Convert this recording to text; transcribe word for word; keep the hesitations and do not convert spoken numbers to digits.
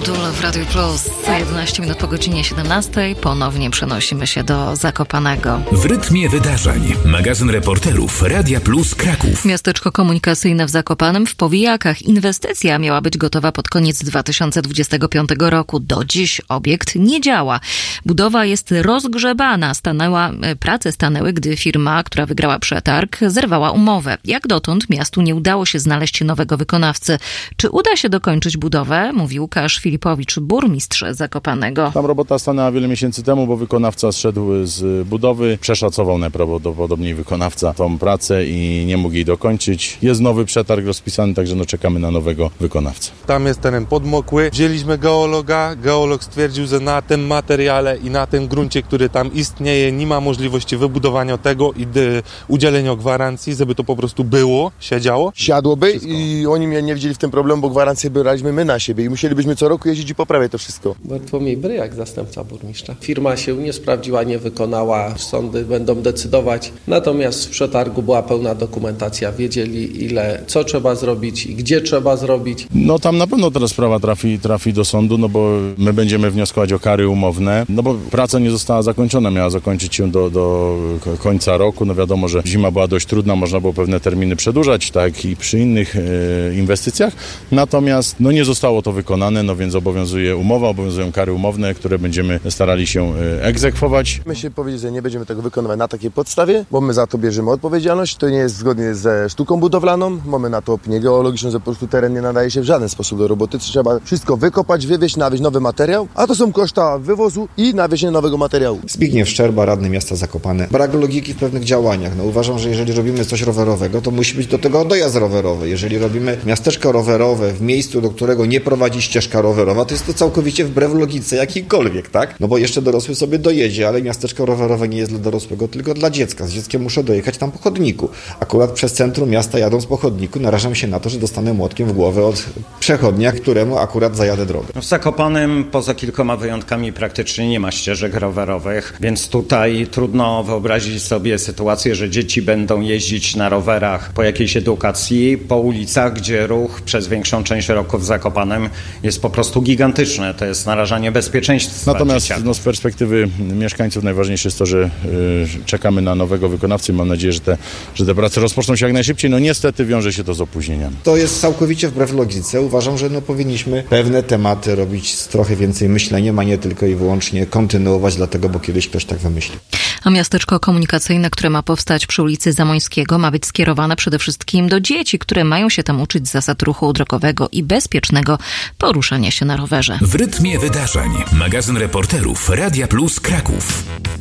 Abdul w Radio Plus. jedenaście minut po godzinie siedemnastej. Ponownie przenosimy się do Zakopanego. W rytmie wydarzeń. Magazyn reporterów Radia Plus Kraków. Miasteczko komunikacyjne w Zakopanem w Powijakach. Inwestycja miała być gotowa pod koniec dwa tysiące dwudziestego piątego roku. Do dziś obiekt nie działa. Budowa jest rozgrzebana. Stanęła, prace stanęły, gdy firma, która wygrała przetarg, zerwała umowę. Jak dotąd miastu nie udało się znaleźć nowego wykonawcy. Czy uda się dokończyć budowę? Mówi Łukasz Filipowicz, burmistrz Zakopanego. Tam robota stanęła wiele miesięcy temu, bo wykonawca zszedł z budowy. Przeszacował najprawdopodobniej wykonawca tą pracę i nie mógł jej dokończyć. Jest nowy przetarg rozpisany, także no czekamy na nowego wykonawcę. Tam jest teren podmokły. Wzięliśmy geologa. Geolog stwierdził, że na tym materiale i na tym gruncie, który tam istnieje, nie ma możliwości wybudowania tego i udzielenia gwarancji, żeby to po prostu było, siedziało. Siadłoby wszystko. I oni mnie nie widzieli w tym problemu, bo gwarancję braliśmy my na siebie i musielibyśmy co roku jeździć i poprawiać to wszystko. Bartłomiej Bryjak, zastępca burmistrza. Firma się nie sprawdziła, nie wykonała, sądy będą decydować. Natomiast w przetargu była pełna dokumentacja, wiedzieli ile, co trzeba zrobić i gdzie trzeba zrobić. No tam na pewno teraz sprawa trafi, trafi do sądu, no bo my będziemy wnioskować o kary umowne, no bo praca nie została zakończona, miała zakończyć się do, do końca roku. No wiadomo, że zima była dość trudna, można było pewne terminy przedłużać, tak i przy innych e, inwestycjach. Natomiast no nie zostało to wykonane, no więc obowiązuje umowa, obowiązują kary umowne, które będziemy starali się egzekwować. My się powiedzieć, że nie będziemy tego wykonywać na takiej podstawie, bo my za to bierzemy odpowiedzialność. To nie jest zgodnie ze sztuką budowlaną. Mamy na to opinię geologiczną, że po prostu teren nie nadaje się w żaden sposób do roboty. Trzeba wszystko wykopać, wywieźć, nawieźć nowy materiał, a to są koszta wywozu i nawiezienia nowego materiału. Zbigniew Szczerba, radny miasta Zakopane. Brak logiki w pewnych działaniach. No uważam, że jeżeli robimy coś rowerowego, to musi być do tego dojazd rowerowy. Jeżeli robimy miasteczko rowerowe w miejscu, do którego nie prowadzi ścieżka rowerowa, to jest to całkowicie wbrew logice jakiejkolwiek, tak? No bo jeszcze dorosły sobie dojedzie, ale miasteczko rowerowe nie jest dla dorosłego, tylko dla dziecka. Z dzieckiem muszę dojechać tam po chodniku. Akurat przez centrum miasta jadąc po chodniku narażam się na to, że dostanę młotkiem w głowę od przechodnia, któremu akurat zajadę drogę. W Zakopanem poza kilkoma wyjątkami praktycznie nie ma ścieżek rowerowych, więc tutaj trudno wyobrazić sobie sytuację, że dzieci będą jeździć na rowerach po jakiejś edukacji, po ulicach, gdzie ruch przez większą część roku w Zakopanem jest po prostu gigantyczny. To jest narażanie bezpieczeństwa Natomiast dzieciaków. no, z perspektywy mieszkańców najważniejsze jest to, że y, czekamy na nowego wykonawcę i mam nadzieję, że te, że te prace rozpoczną się jak najszybciej. No niestety wiąże się to z opóźnieniami. To jest całkowicie wbrew logice. Uważam, że no, powinniśmy pewne tematy robić z trochę więcej myśleniem, a nie tylko i wyłącznie kontynuować, dlatego, bo kiedyś ktoś tak wymyślił. A miasteczko komunikacyjne, które ma powstać przy ulicy Zamońskiego, ma być skierowane przede wszystkim do dzieci, które mają się tam uczyć zasad ruchu drogowego i bezpiecznego poruszania się na rowerze. W rytmie wydarzeń. Magazyn reporterów Radia Plus Kraków.